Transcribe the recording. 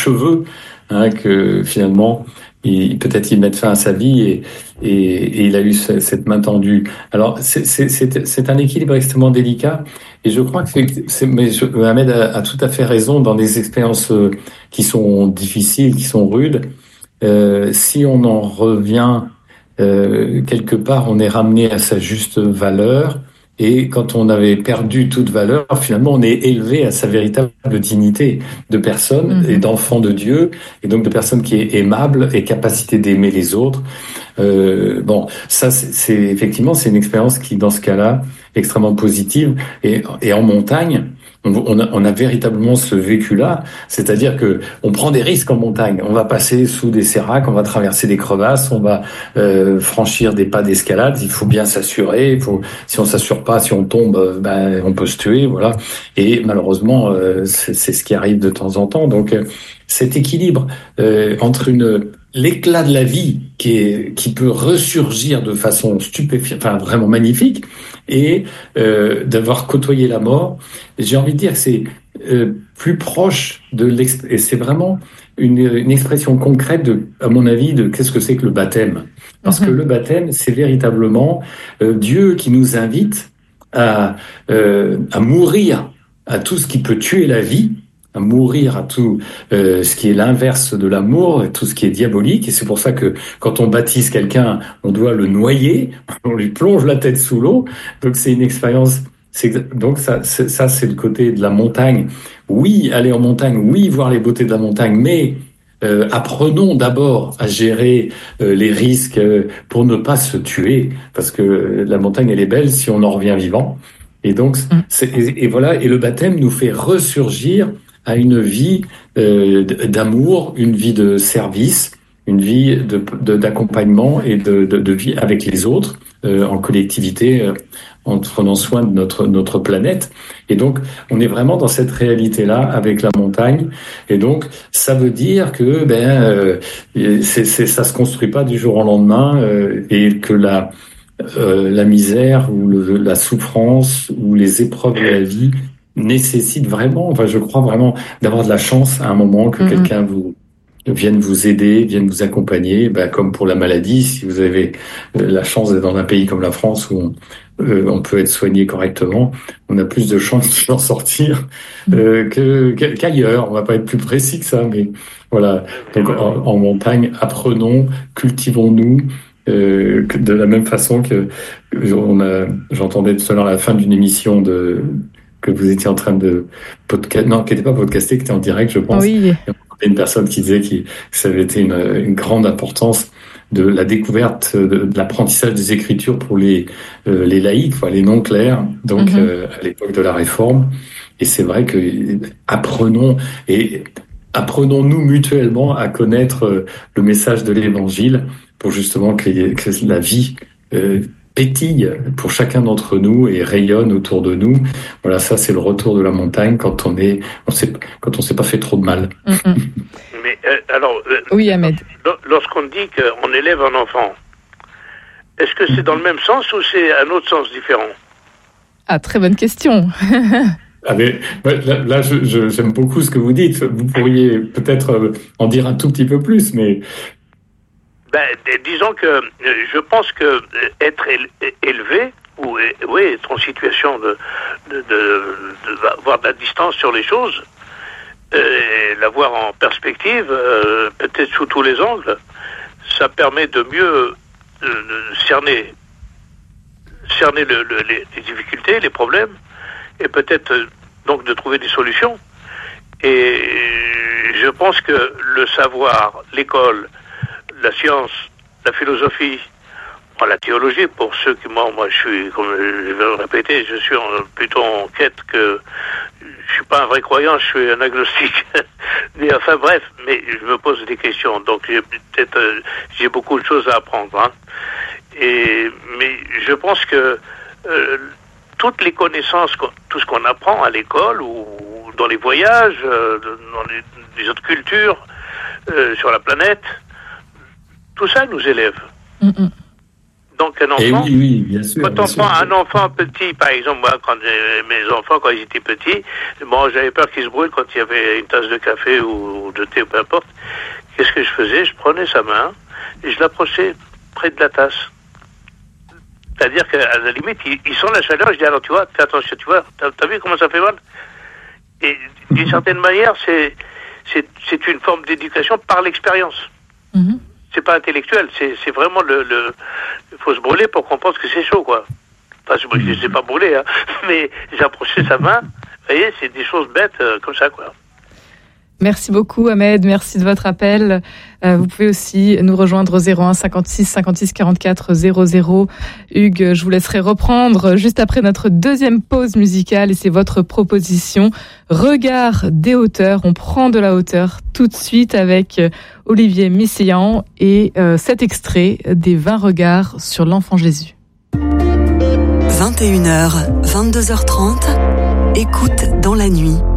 cheveux, que finalement, peut-être il met fin à sa vie et il a eu cette main tendue. Alors, c'est un équilibre extrêmement délicat et je crois que Ahmed a tout à fait raison dans des expériences qui sont difficiles, qui sont rudes. Si on en revient quelque part, on est ramené à sa juste valeur. Et quand on avait perdu toute valeur, finalement, on est élevé à sa véritable dignité de personne et d'enfant de Dieu, et donc de personne qui est aimable et capacité d'aimer les autres. Bon, ça, c'est effectivement, c'est une expérience qui, dans ce cas-là, est extrêmement positive. Et en montagne, on a véritablement ce vécu-là, c'est-à-dire que on prend des risques en montagne. On va passer sous des séracs, on va traverser des crevasses, on va franchir des pas d'escalade. Il faut bien s'assurer. Si on s'assure pas, si on tombe, on peut se tuer, voilà. Et malheureusement, c'est ce qui arrive de temps en temps. Donc, cet équilibre entre l'éclat de la vie qui peut ressurgir de façon stupéfiante, enfin vraiment magnifique, et d'avoir côtoyé la mort, j'ai envie de dire que c'est plus proche et c'est vraiment une expression concrète à mon avis, de qu'est-ce que c'est que le baptême. Parce que le baptême, c'est véritablement Dieu qui nous invite à mourir à tout ce qui peut tuer la vie, à mourir à tout ce qui est l'inverse de l'amour, tout ce qui est diabolique. Et c'est pour ça que quand on baptise quelqu'un, on doit le noyer, on lui plonge la tête sous l'eau. Donc c'est une expérience. Donc ça, c'est le côté de la montagne. Oui, aller en montagne, oui, voir les beautés de la montagne, mais apprenons d'abord à gérer les risques pour ne pas se tuer, parce que la montagne, elle est belle si on en revient vivant. Et donc, voilà. Et le baptême nous fait ressurgir à une vie d'amour, une vie de service, une vie d'accompagnement et de vie avec les autres, en collectivité, en prenant soin de notre planète. Et donc, on est vraiment dans cette réalité-là avec la montagne. Et donc, ça veut dire que ça se construit pas du jour au lendemain, et que la misère ou la souffrance ou les épreuves de la vie nécessitent vraiment, enfin je crois vraiment, d'avoir de la chance à un moment que quelqu'un vienne vous aider, vienne vous accompagner, comme pour la maladie, si vous avez la chance d'être dans un pays comme la France où on peut être soigné correctement, on a plus de chances d'en sortir qu'ailleurs. On va pas être plus précis que ça, mais voilà. Donc en montagne, apprenons, cultivons-nous, de la même façon que j'entendais tout à l'heure à la fin d'une émission que vous étiez en train de podcast, non, qui n'était pas podcasté, qui était en direct, je pense. Oui. Et on avait une personne qui disait que ça avait été une grande importance de la découverte de l'apprentissage des Écritures pour les laïcs, les non-clercs, donc à l'époque de la Réforme. Et c'est vrai que apprenons-nous mutuellement à connaître le message de l'Évangile pour justement que la vie pétille pour chacun d'entre nous et rayonne autour de nous. Voilà, ça c'est le retour de la montagne quand on s'est pas fait trop de mal. Mais alors, oui, Ahmed. Lorsqu'on dit qu'on élève un enfant, est-ce que c'est dans le même sens ou c'est un autre sens différent? Ah, très bonne question. Mais là, j'aime beaucoup ce que vous dites. Vous pourriez peut-être en dire un tout petit peu plus, mais... disons que je pense que être élevé ou être en situation d'avoir de la distance sur les choses, l'avoir en perspective, peut-être sous tous les angles, ça permet de mieux cerner les difficultés, les problèmes, et peut-être donc de trouver des solutions. Et je pense que le savoir, l'école, la science, la philosophie, la théologie, pour ceux qui, moi je suis, comme je vais le répéter, je suis plutôt en quête que je suis pas un vrai croyant, je suis un agnostique. Enfin bref, mais je me pose des questions, donc j'ai beaucoup de choses à apprendre. Mais je pense que toutes les connaissances, tout ce qu'on apprend à l'école ou dans les voyages, dans les autres cultures, sur la planète, tout ça nous élève. Donc un Et enfant, oui, bien sûr. quand bien on sûr. prend un enfant petit, par exemple, moi, quand mes enfants, quand ils étaient petits, bon, j'avais peur qu'ils se brûlent quand il y avait une tasse de café ou de thé, ou peu importe. Qu'est-ce que je faisais? Je prenais sa main et je l'approchais près de la tasse. C'est-à-dire qu'à la limite, ils sentent la chaleur. Je dis, alors tu vois, fais attention, tu vois, t'as vu comment ça fait mal? Et d'une certaine manière, c'est une forme d'éducation par l'expérience. Mhm. C'est pas intellectuel, c'est vraiment il faut se brûler pour qu'on pense que c'est chaud, quoi. Enfin, je ne sais pas brûler, hein, mais j'ai approché sa main. Vous voyez, c'est des choses bêtes comme ça, quoi. Merci beaucoup Ahmed, merci de votre appel. Vous pouvez aussi nous rejoindre au 01 56 56 44 00. Hugues, je vous laisserai reprendre juste après notre deuxième pause musicale et c'est votre proposition. Regard des hauteurs, on prend de la hauteur tout de suite avec Olivier Messiaen et cet extrait des 20 regards sur l'enfant Jésus. 21h, 22h30, écoute dans la nuit.